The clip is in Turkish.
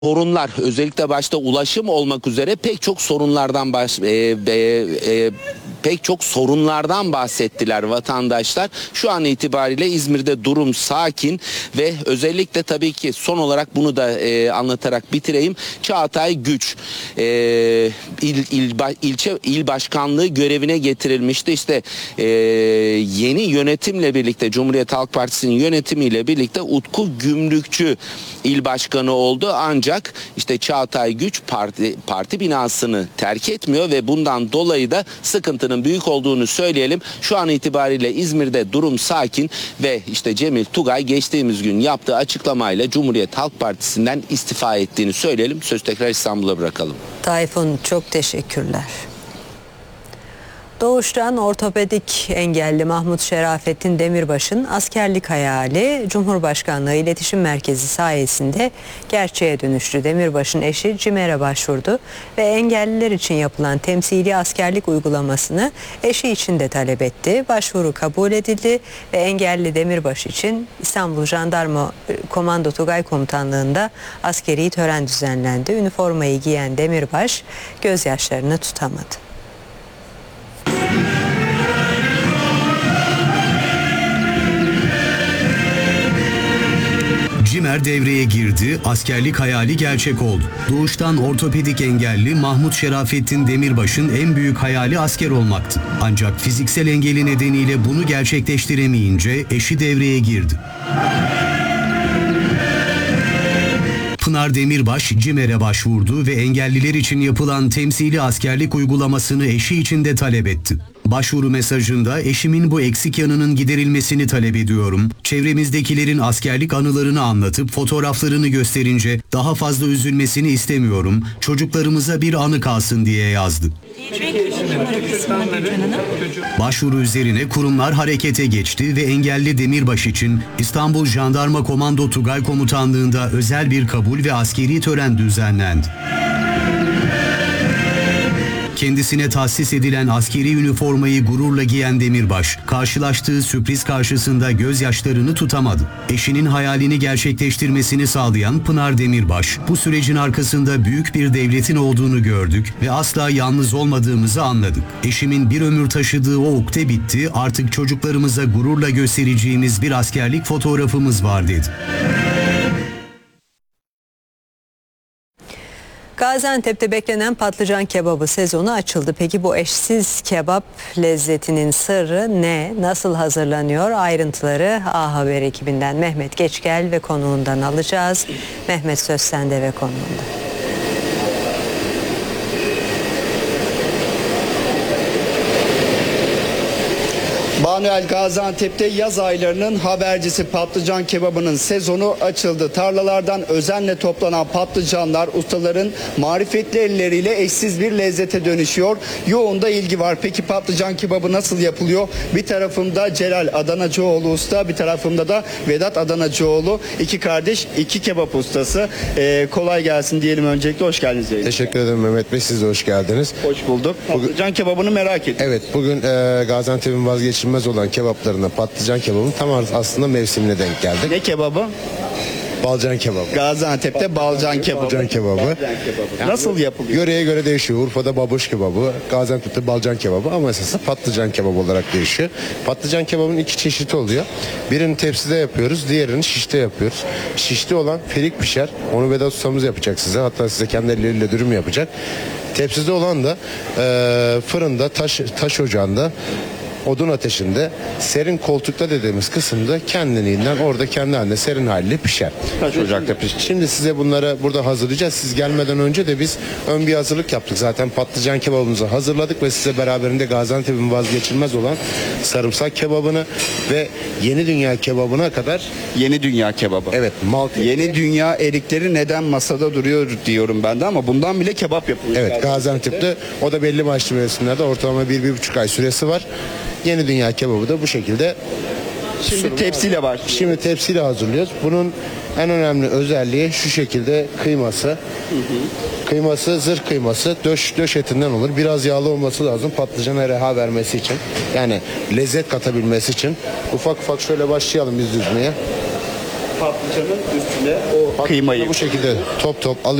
sorunlar, özellikle başta ulaşım olmak üzere pek çok sorunlardan bahsettiler vatandaşlar. Şu an itibariyle İzmir'de durum sakin ve özellikle tabii ki son olarak bunu da anlatarak bitireyim. Çağatay Güç il başkanlığı görevine getirilmişti. İşte yeni yönetimle birlikte, Cumhuriyet Halk Partisi'nin yönetimiyle birlikte Utku Gümrükçü il başkanı oldu. Ancak işte Çağatay Güç parti binasını terk etmiyor ve bundan dolayı da sıkıntının büyük olduğunu söyleyelim. Şu an itibariyle İzmir'de durum sakin ve işte Cemil Tugay geçtiğimiz gün yaptığı açıklamayla Cumhuriyet Halk Partisi'nden istifa ettiğini söyleyelim. Söz tekrar İstanbul'a bırakalım. Tayfun, çok teşekkürler. Doğuştan ortopedik engelli Mahmut Şerafettin Demirbaş'ın askerlik hayali Cumhurbaşkanlığı İletişim Merkezi sayesinde gerçeğe dönüştü. Demirbaş'ın eşi CİMER'e başvurdu ve engelliler için yapılan temsili askerlik uygulamasını eşi için de talep etti. Başvuru kabul edildi ve engelli Demirbaş için İstanbul Jandarma Komando Tugay Komutanlığı'nda askeri tören düzenlendi. Üniformayı giyen Demirbaş gözyaşlarını tutamadı. CİMER devreye girdi, askerlik hayali gerçek oldu. Doğuştan ortopedik engelli Mahmut Şerafettin Demirbaş'ın en büyük hayali asker olmaktı. Ancak fiziksel engeli nedeniyle bunu gerçekleştiremeyince eşi devreye girdi. Pınar Demirbaş CİMER'e başvurdu ve engelliler için yapılan temsili askerlik uygulamasını eşi için de talep etti. Başvuru mesajında eşimin bu eksik yanının giderilmesini talep ediyorum. Çevremizdekilerin askerlik anılarını anlatıp fotoğraflarını gösterince daha fazla üzülmesini istemiyorum. Çocuklarımıza bir anı kalsın diye yazdı. Başvuru üzerine kurumlar harekete geçti ve engelli Demirbaş için İstanbul Jandarma Komando Tugay Komutanlığı'nda özel bir kabul ve askeri tören düzenlendi. Kendisine tahsis edilen askeri üniformayı gururla giyen Demirbaş, karşılaştığı sürpriz karşısında gözyaşlarını tutamadı. Eşinin hayalini gerçekleştirmesini sağlayan Pınar Demirbaş, bu sürecin arkasında büyük bir devletin olduğunu gördük ve asla yalnız olmadığımızı anladık. Eşimin bir ömür taşıdığı o ukde bitti, artık çocuklarımıza gururla göstereceğimiz bir askerlik fotoğrafımız var dedi. Gaziantep'te beklenen patlıcan kebabı sezonu açıldı. Peki bu eşsiz kebap lezzetinin sırrı ne? Nasıl hazırlanıyor? Ayrıntıları A Haber ekibinden Mehmet Geçgel ve konuğundan alacağız. Mehmet, söz sende ve konuğunda. Banuel, Gaziantep'te yaz aylarının habercisi patlıcan kebabının sezonu açıldı. Tarlalardan özenle toplanan patlıcanlar ustaların marifetli elleriyle eşsiz bir lezzete dönüşüyor. Yoğun da ilgi var. Peki patlıcan kebabı nasıl yapılıyor? Bir tarafımda Celal Adanacıoğlu usta, bir tarafımda da Vedat Adanacıoğlu. İki kardeş, iki kebap ustası. Kolay gelsin diyelim öncelikle. Hoş geldiniz. Teşekkür ederim Mehmet Bey. Siz de hoş geldiniz. Hoş bulduk. Patlıcan kebabını merak ettim. Evet, bugün Gaziantep'in vazgeçilmez olan kebaplarına patlıcan kebabının tam aslında mevsimine denk geldik. Ne kebabı? Balcan kebabı. Gaziantep'te balcan kebabı. Balcan kebabı. Nasıl yapılıyor? Yöreye göre değişiyor. Urfa'da babuş kebabı, Gaziantep'te balcan kebabı ama esasında patlıcan kebabı olarak değişiyor. Patlıcan kebabının iki çeşidi oluyor. Birini tepside yapıyoruz, diğerini şişte yapıyoruz. Şişte olan ferik pişer. Onu Vedat ustamız yapacak size. Hatta size kendi elleriyle dürüm yapacak. Tepside olan da fırında, taş ocağında, odun ateşinde, serin koltukta dediğimiz kısımda kendiliğinden orada kendi haline serin haliyle pişer. Taş ocakta pişer. Şimdi size bunları burada hazırlayacağız. Siz gelmeden önce de biz ön bir hazırlık yaptık. Zaten patlıcan kebabımızı hazırladık ve size beraberinde Gaziantep'in vazgeçilmez olan sarımsak kebabını ve yeni dünya kebabına kadar. Yeni dünya kebabı. Evet. Yeni dünya erikleri neden masada duruyor diyorum ben de ama bundan bile kebap yapılıyor. Evet, Gaziantep'te o da belli başlı mevsimlerde ortalama 1-1,5 ay süresi var. Yeni dünya kebabı da bu şekilde. Şimdi tepsiyle başlıyoruz. Şimdi tepsiyle hazırlıyoruz. Bunun en önemli özelliği şu şekilde kıyması. Kıyması zırh kıyması, döş etinden olur. Biraz yağlı olması lazım patlıcana reha vermesi için. Yani lezzet katabilmesi için. Ufak ufak şöyle başlayalım biz düzmeye. patlıcanın üstüne o Kıymayı. Bu şekilde top top alıyoruz.